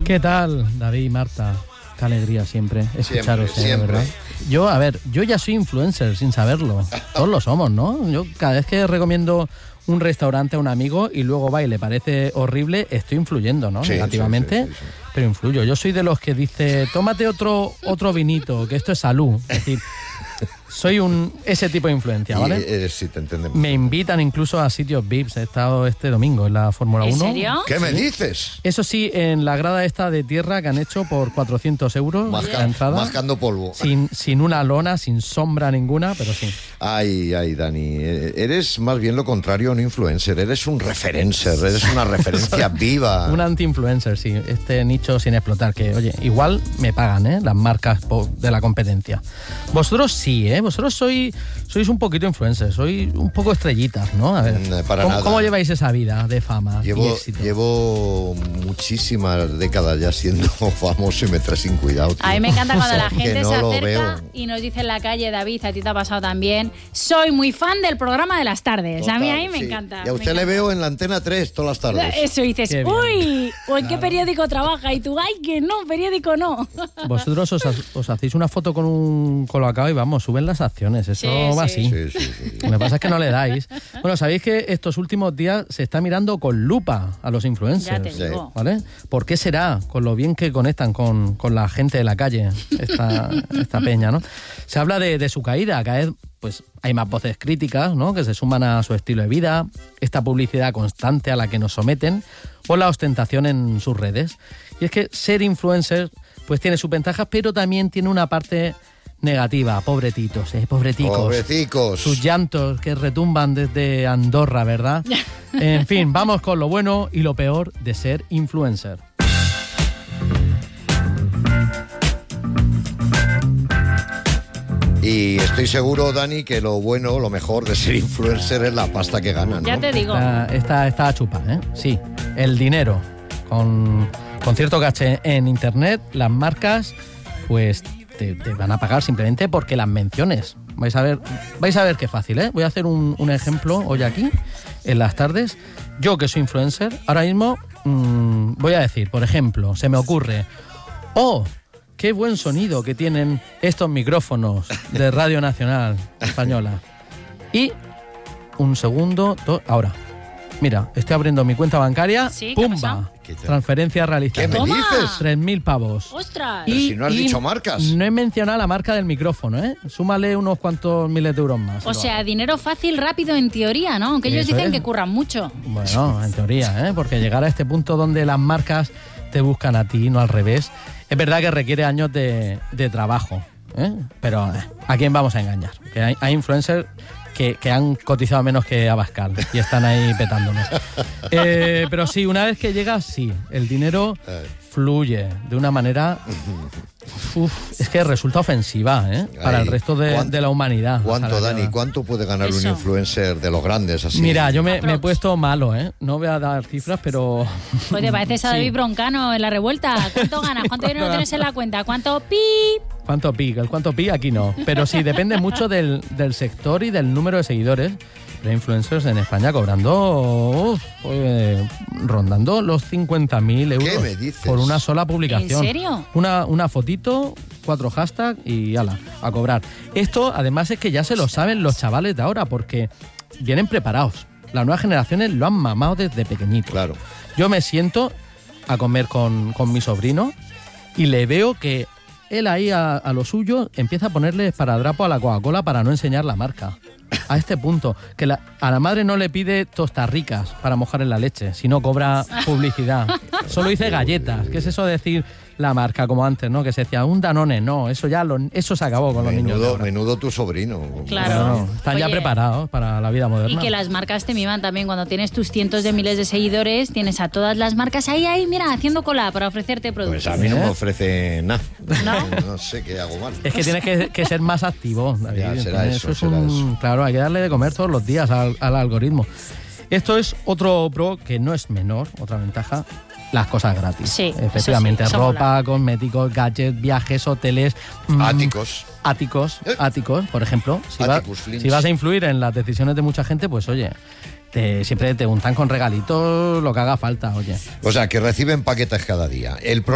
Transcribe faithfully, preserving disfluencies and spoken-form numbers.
¿Qué tal, David y Marta? Qué alegría siempre escucharos, siempre, siempre. ¿verdad? Yo, a ver, yo ya soy influencer sin saberlo. Todos lo somos, ¿no? Yo cada vez que recomiendo un restaurante a un amigo y luego va y le parece horrible, estoy influyendo, ¿no? Sí, Negativamente, sí, sí, sí, sí. pero influyo. Yo soy de los que dice, tómate otro, otro vinito, que esto es salud. Es decir, soy un ese tipo de influencia, ¿vale? Y, eh, sí, te entendemos. Me invitan incluso a sitios V I Ps. He estado este domingo en la Fórmula uno. ¿En serio? ¿Qué me dices? Eso sí, en la grada esta de tierra que han hecho por cuatrocientos euros Masca- la entrada. mascando polvo. Sin, sin una lona, sin sombra ninguna, pero sí. Ay, ay, Dani, eh, eres más bien lo contrario a un influencer, eres un referencer, eres una referencia viva. Un anti-influencer, sí. Este nicho sin explotar, que, oye, igual me pagan, ¿eh? Las marcas po- de la competencia. Vosotros sí, ¿eh? Vosotros sois, sois un poquito influencers, sois un poco estrellitas, ¿no? A ver, Mm, para ¿cómo, nada. ¿cómo lleváis esa vida de fama y Llevo, éxito? llevo muchísimas décadas ya siendo famoso y me trae sin cuidado, tío. A mí me encanta cuando la Que gente no se lo acerca veo. y nos dice en la calle, David, a ti te ha pasado también, soy muy fan del programa de las tardes. a mí Total, ahí me sí. encanta. Y a me usted le encanta. veo en la Antena tres todas las tardes. Eso dices, Qué bien. uy, ¿o en qué periódico trabaja? Y tú, ay, que no, periódico no. Vosotros os, ha- os hacéis una foto con un colocado y vamos, suben las acciones. Eso Sí, va sí. así. Sí, sí, sí. Lo que pasa es que no le dais. Bueno, sabéis que estos últimos días se está mirando con lupa a los influencers. Ya te digo. ¿Vale? ¿Por qué será? Con lo bien que conectan con, con la gente de la calle, esta, esta peña, ¿no? Se habla de, de su caída, cada vez pues hay más voces críticas, ¿no? Que se suman a su estilo de vida, esta publicidad constante a la que nos someten, o la ostentación en sus redes. Y es que ser influencer pues tiene sus ventajas, pero también tiene una parte negativa. Pobretitos, ¿eh? Pobreticos. Pobrecicos. Sus llantos que retumban desde Andorra, ¿verdad? En fin, vamos con lo bueno y lo peor de ser influencer. Y estoy seguro, Dani, que lo bueno, lo mejor de ser influencer es la pasta que ganan, ¿no? Ya te digo. Esta, esta, esta chupa, ¿eh? Sí, el dinero. Con, con cierto caché en internet, las marcas, pues te, te van a pagar simplemente porque las menciones. Vais a ver, vais a ver qué fácil, ¿eh? Voy a hacer un, un ejemplo hoy aquí, en las tardes. Yo que soy influencer, ahora mismo mmm, voy a decir, por ejemplo, se me ocurre, ¡oh! ¡Qué buen sonido que tienen estos micrófonos de Radio Nacional Española! Y un segundo, do- ahora. Mira, estoy abriendo mi cuenta bancaria. Sí, ¿qué ha ¡Pumba! pasado? ¿Qué tal? Transferencia realizada. ¿Qué me Toma. dices? tres mil pavos. ¡Ostras! Pero si no has dicho marcas. No he mencionado la marca del micrófono, ¿eh? Súmale unos cuantos miles de euros más. O sea, dinero fácil, rápido en teoría, ¿no? Aunque ellos Eso dicen es. que curran mucho. Bueno, en teoría, ¿eh? Porque llegar a este punto donde las marcas te buscan a ti, no al revés, es verdad que requiere años de, de trabajo, ¿eh? Pero eh, ¿a quién vamos a engañar? Que hay, hay influencers que, que han cotizado menos que Abascal y están ahí petándonos. Eh, pero sí, una vez que llegas, sí, el dinero fluye de una manera... Uf, es que resulta ofensiva, ¿eh? Para Ay, el resto de, ¿cuánto- de la humanidad. ¿Cuánto, O sea, Dani? ¿Cuánto puede ganar un Eso. influencer de los grandes así? Mira, yo me, me he Aprox. puesto malo, ¿eh? No voy a dar cifras, pero... Pues te pareces a Sí. David Broncano en la revuelta. ¿Cuánto ganas? ¿Cuánto dinero tienes en la cuenta? ¿Cuánto pi? ¿Cuánto pi? El cuánto pi aquí no. Pero sí, depende mucho del, del sector y del número de seguidores. Hay influencers en España cobrando, uf, eh, rondando los cincuenta mil euros ¿Qué me dices? por una sola publicación. ¿En serio? Una, una fotito, cuatro hashtags y ala, a cobrar. Esto además es que ya se lo saben los chavales de ahora porque vienen preparados. Las nuevas generaciones lo han mamado desde pequeñito. Claro. Yo me siento a comer con, con mi sobrino y le veo que él ahí a, a lo suyo empieza a ponerle esparadrapo a la Coca-Cola para no enseñar la marca. A este punto, que la- a la madre no le pide tostas ricas para mojar en la leche, sino cobra publicidad. Solo dice galletas, ¿qué es eso de decir la marca como antes, ¿no? Que se decía un Danone, no, eso ya lo, eso se acabó con los niños. de Menudo, ahora. menudo tu sobrino. Claro. No, no, están ya Oye, preparados para la vida moderna. Y que las marcas te miman también. Cuando tienes tus cientos de miles de seguidores, tienes a todas las marcas ahí, ahí, mira, haciendo cola para ofrecerte productos. Pues a mí no ¿Eh? me ofrece nada. ¿No? No sé qué hago mal. Es que tienes que, que ser más activo, David. Ya, será Entonces, eso, es será un- eso. Claro, hay que darle de comer todos los días al, al algoritmo. Esto es otro pro que no es menor, otra ventaja, las cosas gratis. Sí, efectivamente, eso sí, eso ropa, mola. cosméticos, gadgets, viajes, hoteles. mm, Áticos. Áticos, ¿Eh? áticos, por ejemplo. Si, va- Áticos, Flins. si vas a influir en las decisiones de mucha gente, pues oye, te, siempre te untan con regalitos lo que haga falta, oye. O sea, que reciben paquetes cada día. El